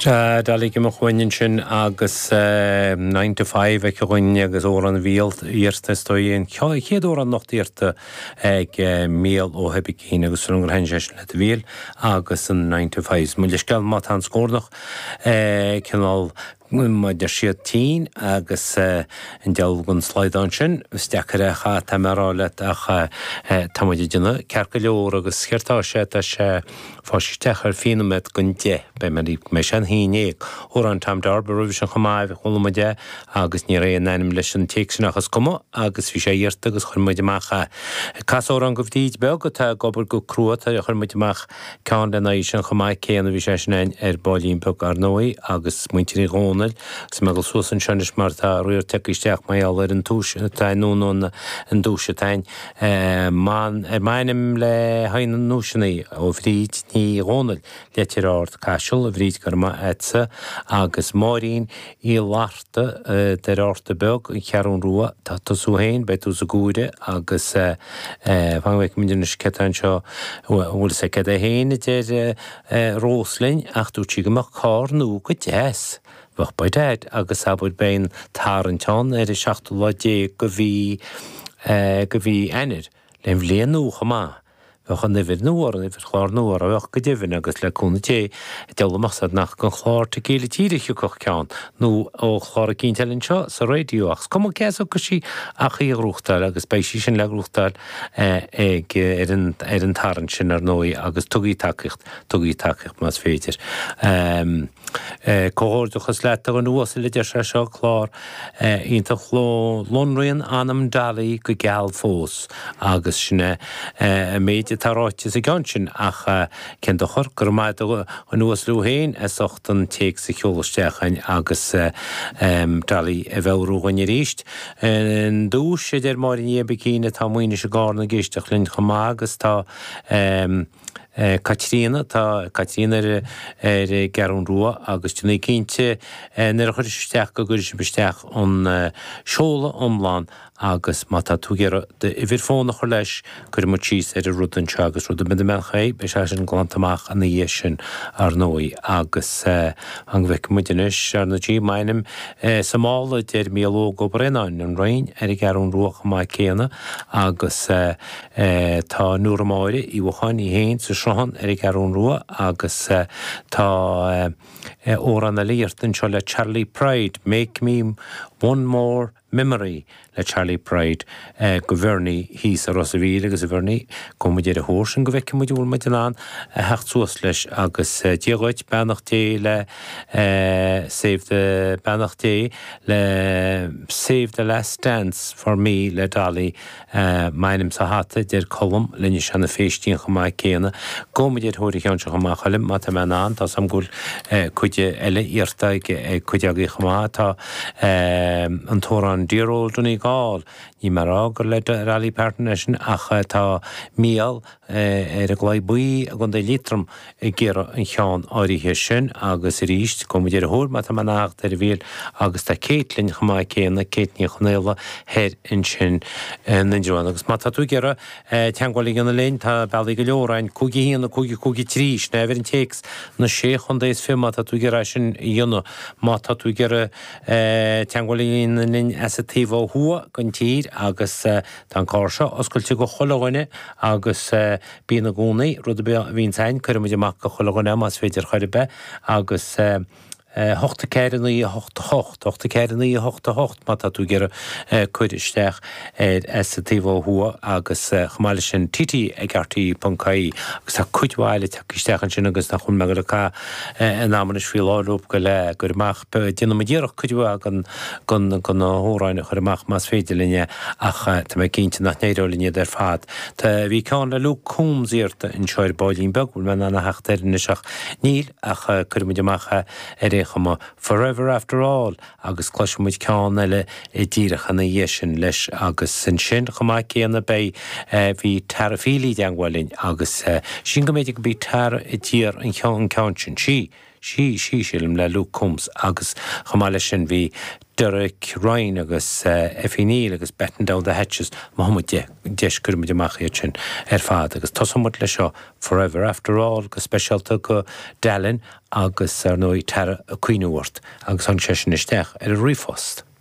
Dalig mo chwinin sin agus 9 to 5 ag chwinin agus oran field iirsta stoi yn chéad oran nocht iirsta ag míl o hebig hyn agus rhwng yr hensys let fiel agus yn 9 to 5. Mwyn ysgol mat hans gornach cynnal mae dyrsio tîn agus yn dialgwn slaid o'n sin stiacr eich a tamerolet ach tamwyd i dyna cercalior agus sgirtasiad as ffosistech ar ffinomet gynde be mae sian hyn eich oran tam darb ar rwyf sy'n chymau fe chwlw mae agus ni rei yn enam leis yn teig sy'n achos cwmo agus fi siai irt agus chwn mae dymach cas oran gyfdyd beg o ta gobl go crwat a chwn mae dymach cawn den eich yn chymau cean a fi siai sy'n bolyn beg ar nwy agus mwyntir i gôn Smagel Susan Shanish Marta, Royal Tekistiach, my aller and Tush, Tainun and Dushatain, man, meinem le Hain Nushani, of Reed, Ni Ronald, Letterard, Cashel, of Reed Karma Etza, Agus Morin, Ilarte, der Orteberg, Karun Rua, Tatasuhain, Betuzagude, Agus Vangwek Mindinish Ketanshaw, will say Ketahain, Roslin, Achtuchigama, Cornu, good yes. Wach by dad, agus abod bain tar an tion, seachtu lodje go bhí enir, len bhléan nú chama. Wach an nifir núar, an nifir chlár núar, a wach go divin agus le cúna té, deala machsad nach gan chlár te géile tíirich yw coch cean, nú ó chlár a cín telin seo, sa radio achs. Cwm o ges o gysi ach i grúchtal, agus beisi sin le grúchtal ag an taran sin ar nwy, agus tugi takicht mas féidir. Cohorduchas let ar an uas le deir seo chlár, ítach lonrian anam dali go geal fós, agus sinne méid taráitis a gánsin ach cen do chor gyrmaid an uas lúhéin socht an teig sa chiolastechan agus dali bheurúgan i ríist. Yn dús sé der mar in ebegíine tá muoine se gárna géisteach linn chama agus tá Katrina Garun Rua agus tuna cínte nar chuir isteach go gurir besteach an seola omláin agus mata túgéire de fóna chu leis gur mar tíos ar a rudan se agus rud a mechaí be se sin glantamach an dhé sin ar nóí agus an bheic muidinis ar na tí mainim Somála déir míló go brenáin an rain ar i Garun Rua chumá céana agus tá nuair amáire i bhcháin i héin sa Sean ar i Garun Rua agus tá óran a líirtan seo le Charlie Pride, Make Me One More Memory le Charlie Pride governi hís a Rosavíle agus a verni comidéir a hósin go bheice muidúil meid an hecht suas leis agus diagoit benachté le Save the benachté le Save the Last Dance for Me le Dali mainim sa hatte der column lenne sena féistín chumá céana comidéir hóri chean se chumá chalim mat an an tá samgúil cuide eile irta cuideagaí chumá tá an tóran díról dúnig gáil ní mar águr le rally partnersin ach tá míal ar a gláid buí a gunda litrum ggéire an cheán áirithe sin agus ríist comidéir a hór mat an acht ar bhíl agus tá céitlinn chumá céana céitní chunéile heir in sin ninjoan agus mat tú ggéire teangáil gan na léin tá bailí go leoráin cúgi híana cúgi trís na bhar an téex na sé chundéis fi mat tú ggéire sin dionne mat tú ggéire teangáil in STV hua gan tír agus tan cársa oscailte go cholagaine agus bína gúnaí rud a bhín sein chuirmuid amach go cholagaine mas féidir chuir be agus hochta ceirnaí hochta ceirnaí mata tú ggéire chuiristeach STV hua agus chamáile sin títí ag RTÉ.caí agus tá cuidhhaile teacisteach an sin agus na chun meile cá an ammanis fiú áúb go le gur amach dionam a ddíireach cuidhha gan hóráinna chuir amach mas féidir linne ach tá mé cinnte nach néireolinne der fad. Tá bhí ceán le lú cúmsíirta in seir bailín beg bhfuil me na heachtairneach níl ach chuirmuid amach chama Forever After All agus cloisimuid ceán eile I ddíireach na dhéisin leis agus sin chama céanna bei bhí tarafílí deanghilinn agus sin go méidir go bí tar I ddír an ceán sin sí sí sílim le Luke Combs agus chamáile sin bhí Derek Ryan agus F.E. agus Batten Down the Hatches Mohammed deis gurmid amach sin fad agus tosamut le seo Forever After All agus specialta go Dallin agus nó tar a cuiinúhairt agus an sé sin isteach ar a rifost.